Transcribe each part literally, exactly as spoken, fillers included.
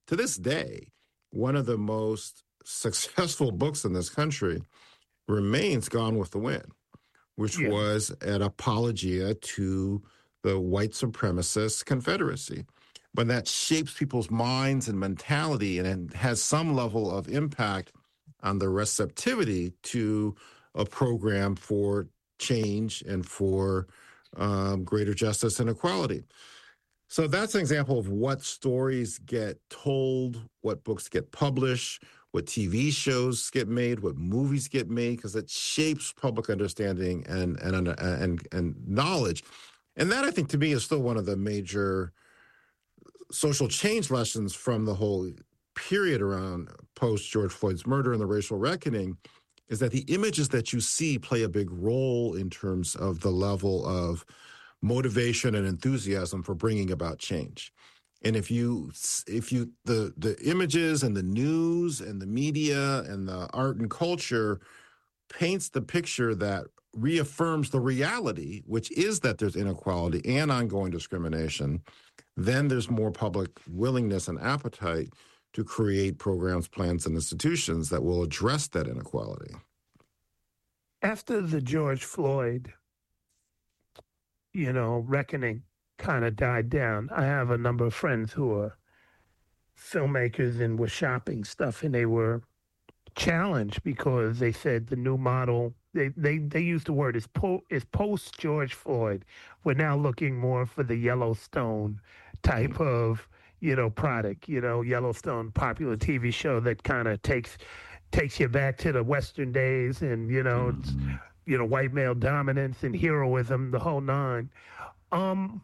to this day, one of the most successful books in this country remains Gone with the Wind, which yeah. was an apologia to the white supremacist Confederacy. But that shapes people's minds and mentality and has some level of impact on the receptivity to a program for change and for um, greater justice and equality. So that's an example of what stories get told, what books get published, what T V shows get made, what movies get made, because it shapes public understanding and, and and and knowledge. And that, I think, to me, is still one of the major social change lessons from the whole period around post-George Floyd's murder and the racial reckoning, is that the images that you see play a big role in terms of the level of motivation and enthusiasm for bringing about change. And if you, if you, the the images and the news and the media and the art and culture paints the picture that reaffirms the reality, which is that there's inequality and ongoing discrimination, then there's more public willingness and appetite to create programs, plans, and institutions that will address that inequality. After the George Floyd, you know, reckoning kind of died down, I have a number of friends who are filmmakers and were shopping stuff, and they were challenged because they said the new model, they they, they used the word, is, po- is post-George Floyd. We're now looking more for the Yellowstone type of, you know, product, you know, Yellowstone, popular T V show that kind of takes takes you back to the Western days and, you know, it's, you know, white male dominance and heroism, the whole nine. Um,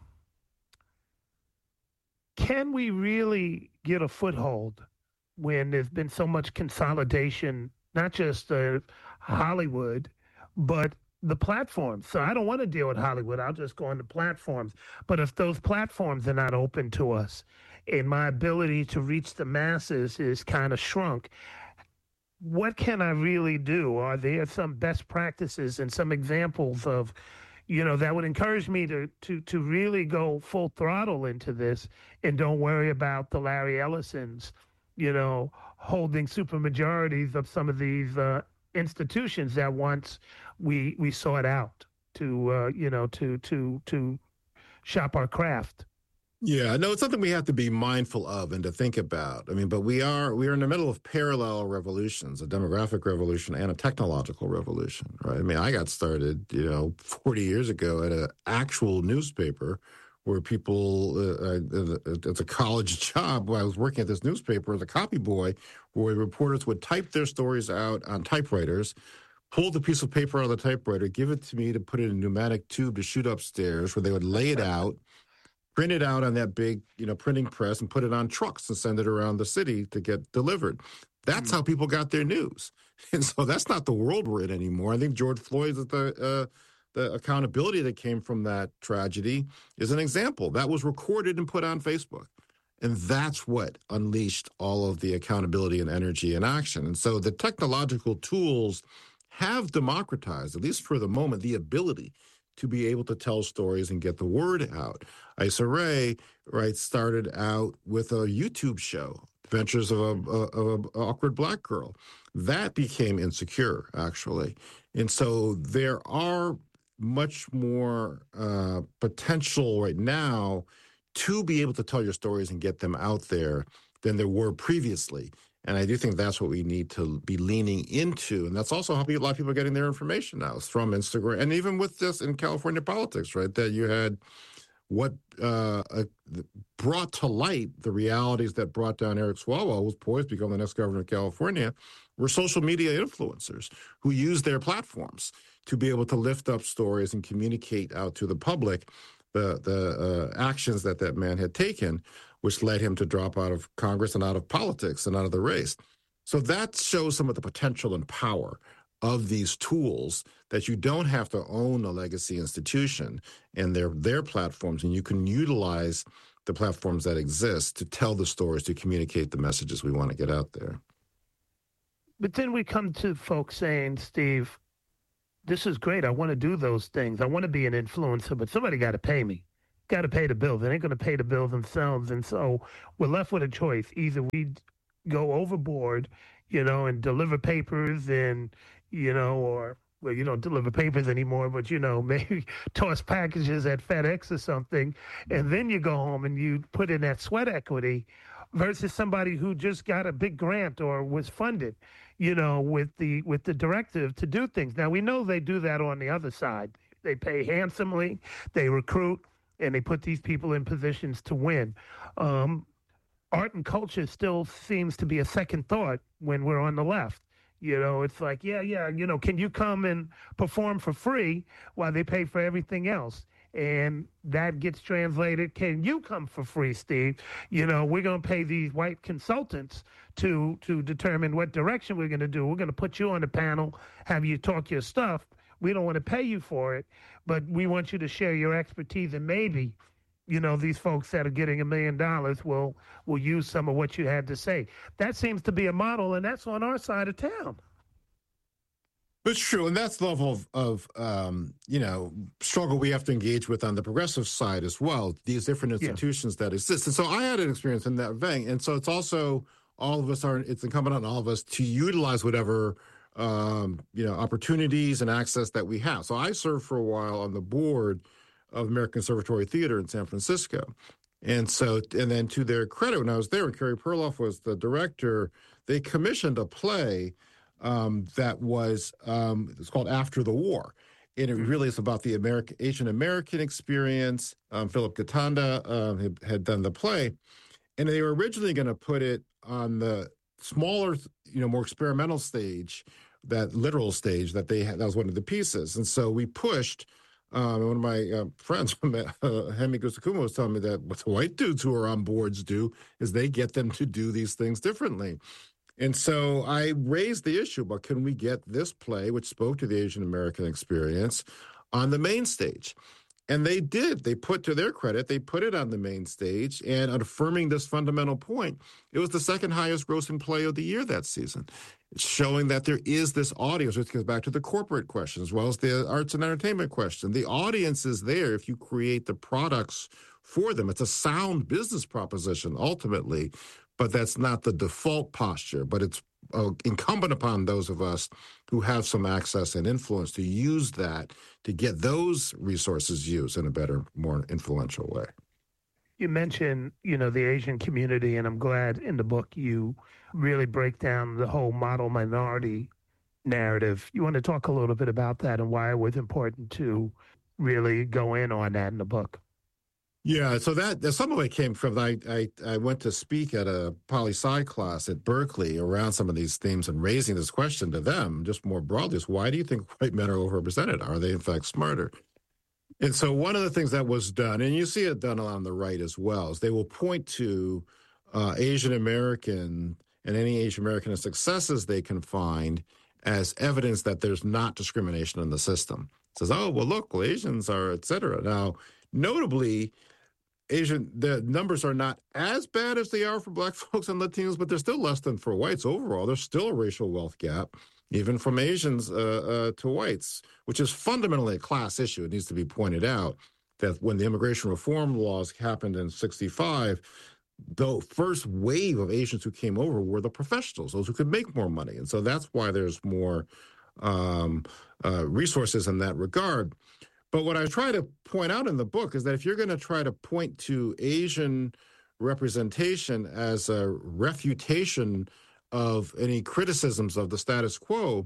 can we really get a foothold when there's been so much consolidation, not just uh, Hollywood, but the platforms? So I don't want to deal with Hollywood. I'll just go on the platforms. But if those platforms are not open to us and my ability to reach the masses is kind of shrunk, what can I really do? Are there some best practices and some examples of, you know, that would encourage me to to to really go full throttle into this and don't worry about the Larry Ellisons, you know, holding supermajorities of some of these uh, institutions that once we we sought out to, uh, you know, to to to shop our craft. Yeah, no, it's something we have to be mindful of and to think about. I mean, but we are we are in the middle of parallel revolutions, a demographic revolution and a technological revolution, right? I mean, I got started, you know, forty years ago at an actual newspaper where people, uh, it's a college job. While I was working at this newspaper as a copy boy, where reporters would type their stories out on typewriters, pull the piece of paper out of the typewriter, give it to me to put it in a pneumatic tube to shoot upstairs, where they would lay it out, print it out on that big, you know, printing press and put it on trucks and send it around the city to get delivered. That's mm. how people got their news. And so that's not the world we're in anymore. I think George Floyd, the, uh, the accountability that came from that tragedy is an example. That was recorded and put on Facebook. And that's what unleashed all of the accountability and energy and action. And so the technological tools have democratized, at least for the moment, the ability to be able to tell stories and get the word out. Issa Rae, right, started out with a YouTube show, Adventures of a, of a Awkward Black Girl. That became Insecure, actually. And so there are much more uh, potential right now to be able to tell your stories and get them out there than there were previously. And I do think that's what we need to be leaning into. And that's also how a lot of people are getting their information now, is from Instagram. And even with this in California politics, right, that you had what uh, uh, brought to light the realities that brought down Eric Swalwell, who was poised to become the next governor of California, were social media influencers who used their platforms to be able to lift up stories and communicate out to the public the, the uh, actions that that man had taken, which led him to drop out of Congress and out of politics and out of the race. So that shows some of the potential and power of these tools, that you don't have to own a legacy institution and their their platforms, and you can utilize the platforms that exist to tell the stories, to communicate the messages we want to get out there. But then we come to folks saying, Steve, this is great. I want to do those things. I want to be an influencer, but somebody got to pay me. got to pay the bill. They ain't going to pay the bill themselves. And so we're left with a choice. Either we go overboard, you know, and deliver papers and, you know, or, well, you don't deliver papers anymore, but, you know, maybe toss packages at FedEx or something. And then you go home and you put in that sweat equity versus somebody who just got a big grant or was funded, you know, with the with the directive to do things. Now, we know they do that on the other side. They pay handsomely, they recruit, and they put these people in positions to win. Um, art and culture still seems to be a second thought when we're on the left. You know, it's like, yeah, yeah, you know, can you come and perform for free while they pay for everything else? And that gets translated, can you come for free, Steve? You know, we're going to pay these white consultants to to determine what direction we're going to do. We're going to put you on the panel, have you talk your stuff. We don't want to pay you for it, but we want you to share your expertise, and maybe, you know, these folks that are getting a million dollars will will use some of what you had to say. That seems to be a model, and that's on our side of town. It's true, and that's the level of, of um, you know, struggle we have to engage with on the progressive side as well, these different institutions yeah. that exist. And so I had an experience in that vein, and so it's also all of us are, it's incumbent on all of us to utilize whatever, um, you know, opportunities and access that we have. So I served for a while on the board of American Conservatory Theater in San Francisco. And so, and then to their credit, when I was there, when Carey Perloff was the director, they commissioned a play Um, that was, um, it's called After the War. And it really is about the American, Asian American experience. Um, Philip Gitanda uh, had, had done the play. And they were originally going to put it on the smaller, you know, more experimental stage, that literal stage that they had, that was one of the pieces. And so we pushed, um, one of my uh, friends, uh, Hemi Gusakuma, was telling me that what the white dudes who are on boards do is they get them to do these things differently. And so I raised the issue about, can we get this play, which spoke to the Asian American experience, on the main stage? And they did. They put, to their credit, they put it on the main stage, and affirming this fundamental point, it was the second highest grossing play of the year that season. It's showing that there is this audience, which goes back to the corporate question as well as the arts and entertainment question. The audience is there if you create the products for them. It's a sound business proposition, ultimately. But that's not the default posture, but it's uh, incumbent upon those of us who have some access and influence to use that to get those resources used in a better, more influential way. You mentioned, you know, the Asian community, and I'm glad in the book you really break down the whole model minority narrative. You want to talk a little bit about that and why it was important to really go in on that in the book? Yeah, so that some of it came from, I, I I went to speak at a poli-sci class at Berkeley around some of these themes and raising this question to them, just more broadly, is why do you think white men are overrepresented? Are they in fact smarter? And so one of the things that was done, and you see it done on the right as well, is they will point to uh, Asian American and any Asian American successes they can find as evidence that there's not discrimination in the system. It says, oh, well, look, well, Asians are, et cetera. Now, notably, Asian, the numbers are not as bad as they are for black folks and Latinos, but they're still less than for whites overall. There's still a racial wealth gap, even from Asians uh, uh, to whites, which is fundamentally a class issue. It needs to be pointed out that when the immigration reform laws happened in sixty-five, the first wave of Asians who came over were the professionals, those who could make more money. And so that's why there's more um, uh, resources in that regard. But what I try to point out in the book is that if you're going to try to point to Asian representation as a refutation of any criticisms of the status quo,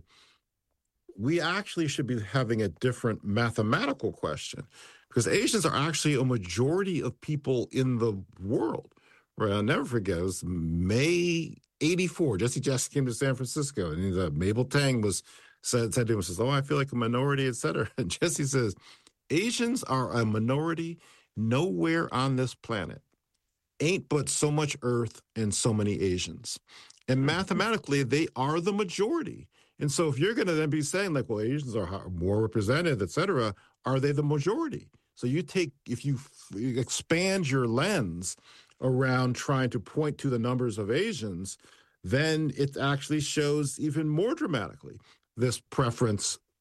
we actually should be having a different mathematical question, because Asians are actually a majority of people in the world. Right? I'll never forget, it was May eighty-four. Jesse Jackson came to San Francisco, and uh, Mabel Tang was said, said to him, says, oh, I feel like a minority, et cetera. And Jesse says, Asians are a minority nowhere on this planet. Ain't but so much earth and so many Asians. And mathematically, they are the majority. And so if you're going to then be saying, like, well, Asians are more represented, et cetera, are they the majority? So you take, if you f- expand your lens around trying to point to the numbers of Asians, then it actually shows even more dramatically this preference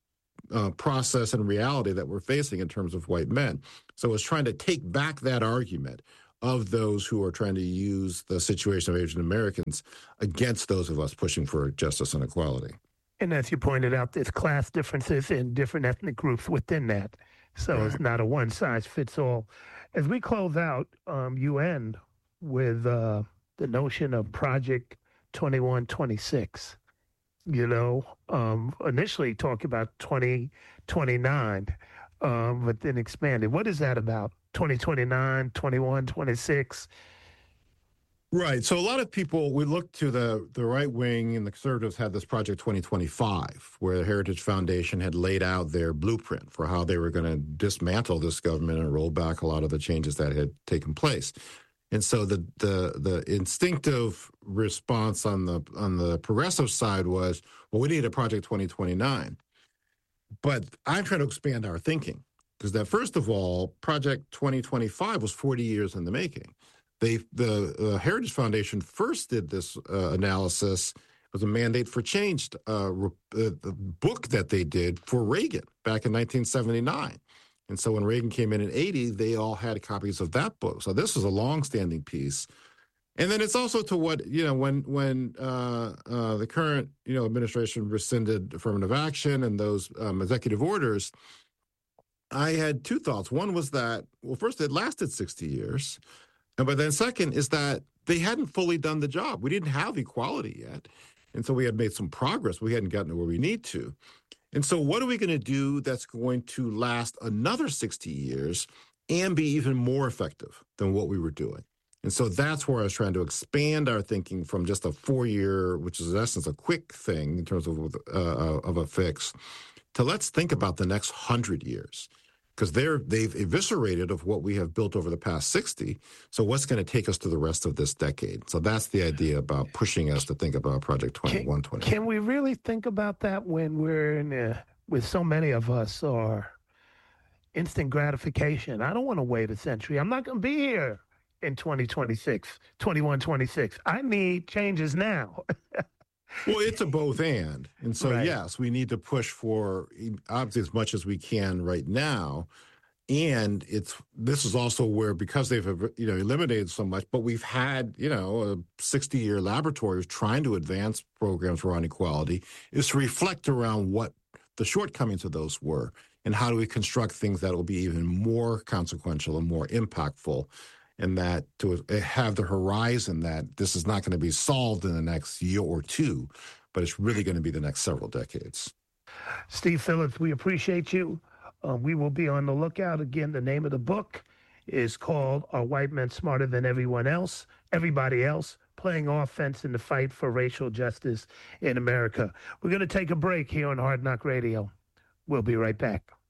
uh, process and reality that we're facing in terms of white men. So it's trying to take back that argument of those who are trying to use the situation of Asian Americans against those of us pushing for justice and equality. And as you pointed out, there's class differences in different ethnic groups within that. So right. It's not a one size fits all. As we close out, um, you end with uh, the notion of Project twenty-one twenty-six. You know, um, initially talk about twenty twenty-nine, um, but then expanded. What is that about? twenty twenty-nine, twenty-one, twenty-six? Right. So a lot of people, we look to the, the right wing, and the conservatives had this Project twenty twenty-five, where the Heritage Foundation had laid out their blueprint for how they were going to dismantle this government and roll back a lot of the changes that had taken place. And so the the the instinctive response on the on the progressive side was, well, we need a Project twenty twenty-nine. But I'm trying to expand our thinking, because that, first of all, Project twenty twenty-five was forty years in the making. They, the uh, Heritage Foundation first did this uh, analysis. It was a Mandate for Change uh, uh, the book that they did for Reagan back in nineteen seventy-nine. And so when Reagan came in in eighty, they all had copies of that book. So this was a longstanding piece. And then it's also to what, you know, when when uh, uh, the current, you know, administration rescinded affirmative action and those um, executive orders, I had two thoughts. One was that, well, first, it lasted sixty years. And but then second is that they hadn't fully done the job. We didn't have equality yet. And so we had made some progress. We hadn't gotten to where we need to. And so what are we going to do that's going to last another sixty years and be even more effective than what we were doing? And so that's where I was trying to expand our thinking from just a four-year, which is in essence a quick thing in terms of, uh, of a fix, to let's think about the next hundred years. Because they're they've eviscerated of what we have built over the past sixty. So what's going to take us to the rest of this decade? So that's the idea about pushing us to think about Project twenty-one twenty. Can, can we really think about that when we're in a, with so many of us are instant gratification? I don't want to wait a century. I'm not going to be here in twenty twenty-six, twenty-one twenty-six. I need changes now. Well, it's a both and. And so, right. Yes, we need to push for obviously as much as we can right now. And it's this is also where, because they've, you know, eliminated so much, but we've had, you know, a sixty-year laboratories trying to advance programs around equality, is to reflect around what the shortcomings of those were and how do we construct things that will be even more consequential and more impactful. And that to have the horizon that this is not going to be solved in the next year or two, but it's really going to be the next several decades. Steve Phillips, we appreciate you. Uh, we will be on the lookout. Again, the name of the book is called Are White Men Smarter Than Everyone Else? Everybody Else, Playing Offense in the Fight for Racial Justice in America. We're going to take a break here on Hard Knock Radio. We'll be right back.